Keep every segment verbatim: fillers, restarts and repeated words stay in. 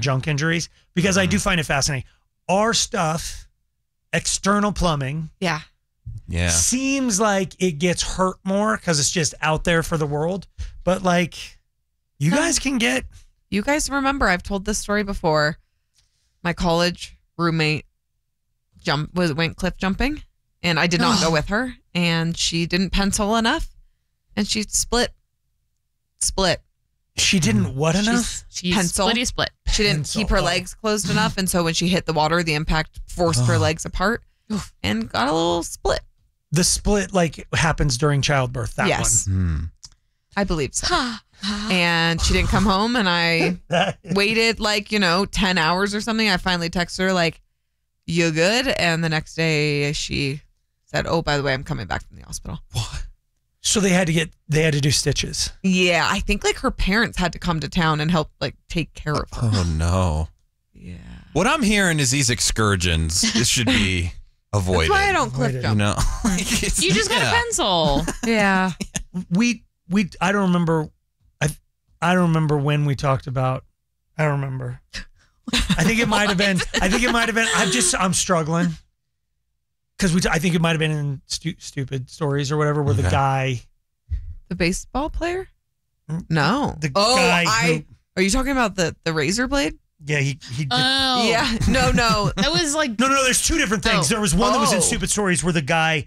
on junk injuries because mm. I do find it fascinating. Our stuff, external plumbing, yeah, yeah, seems like it gets hurt more because it's just out there for the world. But like, you guys can get. You guys remember I've told this story before. My college roommate jump was went cliff jumping, and I did not go with her, and she didn't pencil enough, and she split, split. She didn't what enough? She's pencil. Splitty split. She didn't Pencil. keep her Oh. legs closed enough, and so when she hit the water, the impact forced her legs apart and got a little split. The split like happens during childbirth. That Yes. one. Hmm. I believe so. And she didn't come home, and I waited like, you know, ten hours or something. I finally texted her like, you good? And the next day she said, oh, by the way, I'm coming back from the hospital. What? So they had to get they had to do stitches. Yeah, I think like her parents had to come to town and help like take care of her. Oh no. Yeah. What I'm hearing is these excursions. This should be avoided. That's why I don't cliff Avoided. You jump. know, Like, it's- You just got yeah. a pencil. Yeah. We we I don't remember I I don't remember when we talked about I don't remember. I think it might have been I think it might have been I'm just I'm struggling. Cuz we I think it might have been in stu- stupid stories or whatever where Okay. the guy The baseball player? No. the oh, guy I. who Are you talking about the the razor blade? yeah, he he did, Oh. Yeah. No, no. That was like, No, no, there's two different things. Oh. There was one that was in Oh. Stupid Stories where the guy,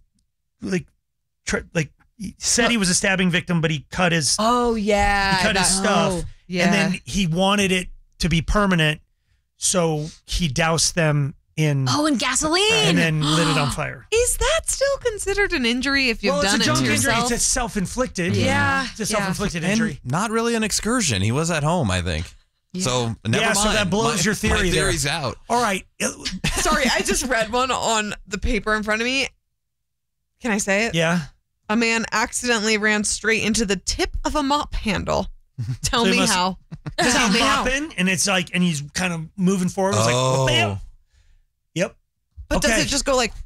like, tr- like he said he was a stabbing victim, but he cut his Oh yeah. he cut his that- stuff, oh, yeah. and then he wanted it to be permanent, so he doused them in oh, and gasoline. and then lit it on fire. Is that still considered an injury if you've well, done it's a it junk to injury. yourself? It's a self-inflicted. Yeah, it's a yeah. self-inflicted And injury. not really an excursion. He was at home, I think. So never Yeah, mind. so that blows My- your theory My there. theory's out. All right, Sorry, I just read one on the paper in front of me. Can I say it? yeah. A man accidentally ran straight into the tip of a mop handle. Tell So he me must- how. Because Tell he's me how. mopping, and it's like, and he's kind of moving forward. It's Oh. like, bam. Yep. But Okay. does it just go like?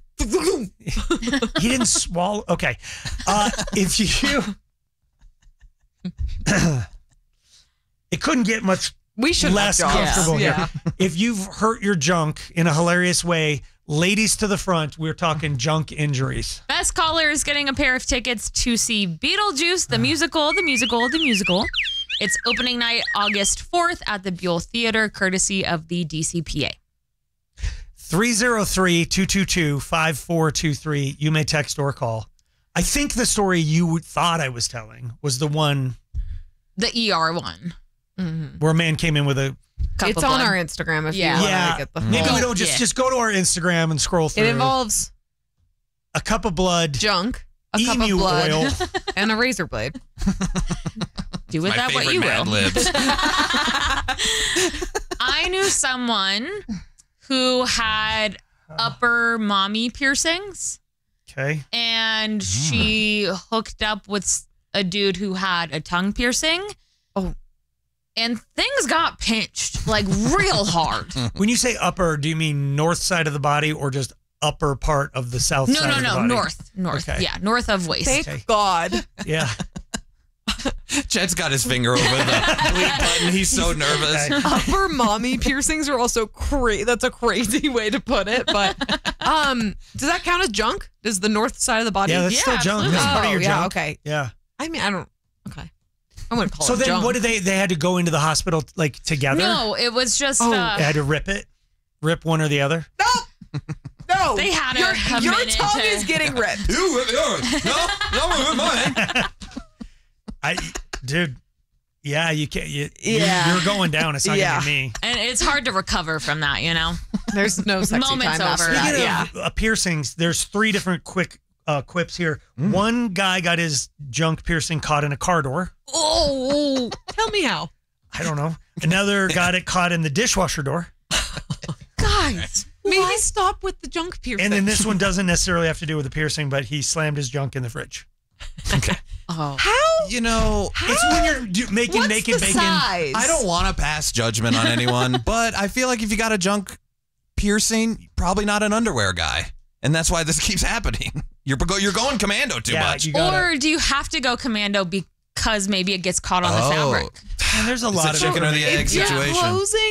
He didn't swallow. Okay. Uh, if you. It couldn't get much We should less have jobs. comfortable Yeah. here. If you've hurt your junk in a hilarious way, ladies to the front, we're talking junk injuries. Best caller is getting a pair of tickets to see Beetlejuice, the musical, the musical, the musical. It's opening night August fourth at the Buell Theater, courtesy of the D C P A. three oh three, two two two, five four two three. You may text or call. I think the story you thought I was telling was the one The E R one. where a man came in with a. Cup It's of on blood. our Instagram if Yeah. you want Yeah. to get the Maybe full. we don't just Yeah. just go to our Instagram and scroll through. It involves a cup of blood, junk, a cup emu of blood, oil. and a razor blade. Do with My that what favorite you Mad will. Libs. I knew someone who had upper mommy piercings, Okay. and she hooked up with a dude who had a tongue piercing. Oh. And things got pinched like real hard. When you say upper, do you mean north side of the body or just upper part of the south No, side no, of the no, body? north, north. Okay. Yeah, north of waist. Thank Okay. God. Yeah. Jed's got his finger over the delete button. He's so nervous. Okay. Upper mommy piercings are also crazy. That's a crazy way to put it. But um, does that count as junk? Does the north side of the body? Yeah, that's Yeah, still junk. absolutely. That's part of Oh, your yeah, junk. okay. Yeah. I mean, I don't. Okay. I wouldn't call So it then junk. what did they, they had to go into the hospital like together? No, it was just Oh. uh, They had to rip it? Rip one or the other? No. They had your, a- a Your minute tongue to- is getting ripped. You with yours. No, no with mine. I, dude, yeah, you can't. You, Yeah. You're, you're going down. It's not Yeah. going to be me. and it's hard to recover from that, you know. There's no sexy Moment's time after over. that. Speaking Yeah. of uh, piercings, there's three different quick uh, quips here. One guy got his junk piercing caught in a car door. Oh, tell me how. I don't know. Another got it caught in the dishwasher door. Guys, maybe stop with the junk piercing. And then this one doesn't necessarily have to do with the piercing, but he slammed his junk in the fridge. Okay. Oh. How? You know, It's when you're do, making What's naked the bacon. size? I don't want to pass judgment on anyone, but I feel like if you got a junk piercing, probably not an underwear guy. And that's why this keeps happening. You're go- you're going commando too Yeah, much. you gotta, Or do you have to go commando because maybe it gets caught on the Oh. fabric? man, there's a It's lot a of chicken or the egg If you're situation. closing